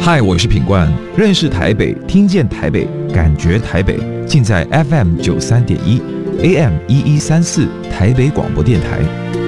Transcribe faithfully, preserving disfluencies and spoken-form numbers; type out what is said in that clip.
嗨，我是品冠，认识台北，听见台北，感觉台北，尽在 F M 九三点一 A M 一一三四台北广播电台。